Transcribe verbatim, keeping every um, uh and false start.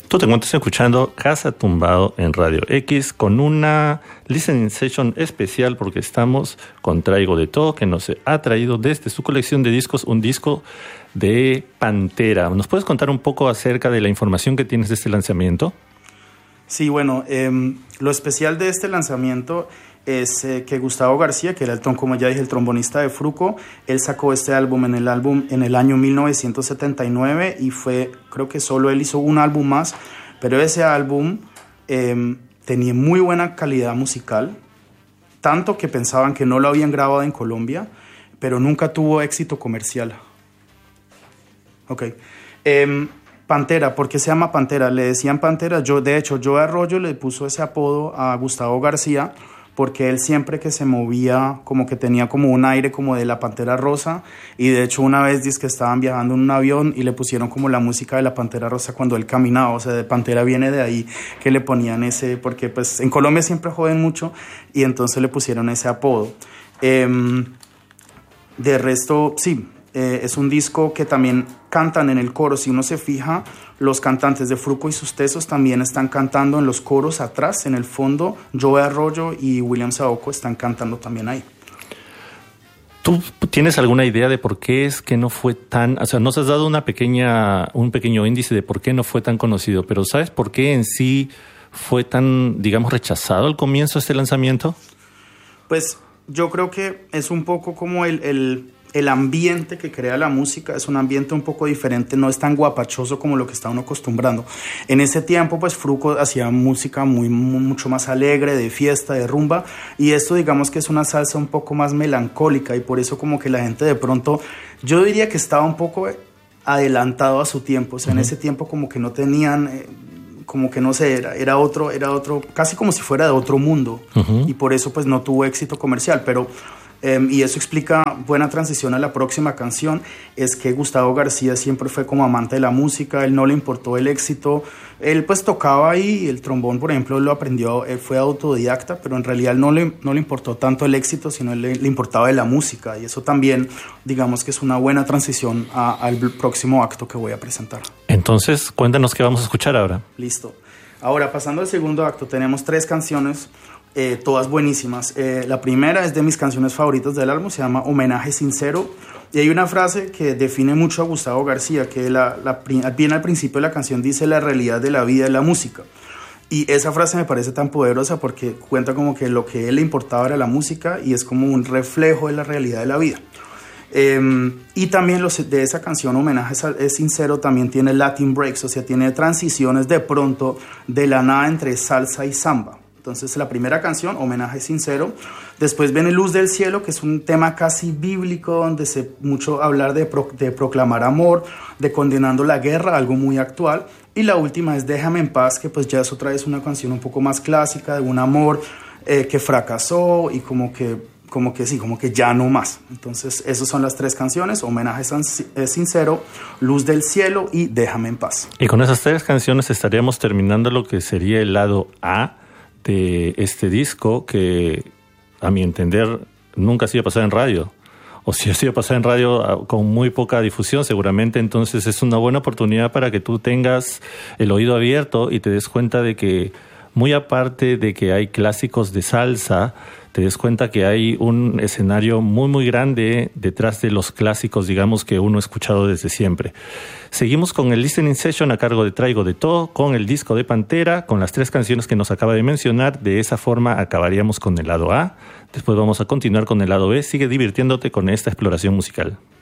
Tú te encuentras escuchando Casa Tumbado en Radio X con una listening session especial porque estamos con Traigo de Todo, que nos ha traído desde su colección de discos un disco de Pantera. ¿Nos puedes contar un poco acerca de la información que tienes de este lanzamiento? Sí, bueno, eh, lo especial de este lanzamiento es eh, que Gustavo García, que era el, como ya dije, el trombonista de Fruco, él sacó este álbum en el álbum en el año mil novecientos setenta y nueve y fue, creo que solo él hizo un álbum más, pero ese álbum eh, tenía muy buena calidad musical, tanto que pensaban que no lo habían grabado en Colombia, pero nunca tuvo éxito comercial. Ok. Eh, Pantera, ¿por qué se llama Pantera? Le decían Pantera, yo, de hecho, Joe Arroyo le puso ese apodo a Gustavo García, porque él siempre que se movía como que tenía como un aire como de la Pantera Rosa, y de hecho una vez dice que estaban viajando en un avión y le pusieron como la música de la Pantera Rosa cuando él caminaba, o sea, de Pantera viene de ahí que le ponían ese, porque pues en Colombia siempre joden mucho y entonces le pusieron ese apodo. Eh, de resto, sí, eh, es un disco que también cantan en el coro. Si uno se fija, los cantantes de Fruco y sus Tesos también están cantando en los coros atrás, en el fondo. Joe Arroyo y William Saoko están cantando también ahí. ¿Tú tienes alguna idea de por qué es que no fue tan, o sea, nos has dado una pequeña, un pequeño índice de por qué no fue tan conocido, pero ¿sabes por qué en sí fue tan, digamos, rechazado al comienzo de este lanzamiento? Pues yo creo que es un poco como el... el El ambiente que crea la música es un ambiente un poco diferente, no es tan guapachoso como lo que está uno acostumbrando. En ese tiempo, pues Fruco hacía música muy, muy, mucho más alegre, de fiesta, de rumba, y esto digamos que es una salsa un poco más melancólica, y por eso como que la gente de pronto, yo diría que estaba un poco adelantado a su tiempo, o sea, uh-huh. En ese tiempo como que no tenían... Eh, como que no sé, era, era otro, era otro, casi como si fuera de otro mundo, uh-huh. Y por eso pues no tuvo éxito comercial, pero... Um, y eso explica buena transición a la próxima canción, es que Gustavo García siempre fue como amante de la música, él no le importó el éxito, él pues tocaba ahí, el trombón por ejemplo lo aprendió, él fue autodidacta, pero en realidad no le, no le importó tanto el éxito, sino le, le importaba de la música, y eso también digamos que es una buena transición a, al próximo acto que voy a presentar. Entonces cuéntanos qué vamos a escuchar ahora. Listo, ahora pasando al segundo acto tenemos tres canciones. Eh, todas buenísimas. Eh, la primera es de mis canciones favoritas del álbum, se llama Homenaje Sincero, y hay una frase que define mucho a Gustavo García, que la, la, bien al principio de la canción dice: la realidad de la vida es la música, y esa frase me parece tan poderosa porque cuenta como que lo que a él le importaba era la música y es como un reflejo de la realidad de la vida. Eh, y también los, de esa canción Homenaje es Sincero también tiene Latin breaks, o sea, tiene transiciones de pronto de la nada entre salsa y samba. Entonces la primera canción, Homenaje Sincero, después viene Luz del Cielo, que es un tema casi bíblico, donde se mucho hablar de, pro, de proclamar amor, de condenando la guerra, algo muy actual, y la última es Déjame en Paz, que pues ya es otra vez una canción un poco más clásica, de un amor eh, que fracasó y como que, como que sí, como que ya no más. Entonces esas son las tres canciones, Homenaje Sincero, Luz del Cielo y Déjame en Paz. Y con esas tres canciones estaríamos terminando lo que sería el lado A de este disco, que a mi entender nunca ha sido pasar en radio, o si ha sido pasar en radio con muy poca difusión seguramente. Entonces es una buena oportunidad para que tú tengas el oído abierto y te des cuenta de que, muy aparte de que hay clásicos de salsa, te des cuenta que hay un escenario muy muy grande detrás de los clásicos, digamos, que uno ha escuchado desde siempre. Seguimos con el listening session a cargo de Traigo de Todo, con el disco de Pantera, con las tres canciones que nos acaba de mencionar. De esa forma acabaríamos con el lado A. Después vamos a continuar con el lado B. Sigue divirtiéndote con esta exploración musical.